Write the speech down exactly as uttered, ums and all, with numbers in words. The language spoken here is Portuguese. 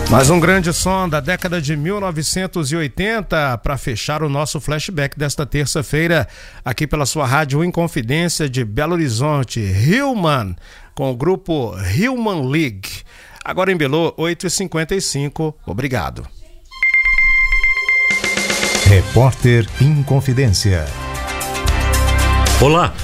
Mais um grande som da década de mil novecentos e oitenta para fechar o nosso flashback desta terça-feira aqui pela sua rádio Inconfidência de Belo Horizonte. Hillman, com o grupo Hillman League. Agora em Belo, oito e cinquenta e cinco. Obrigado. Repórter Inconfidência. Olá,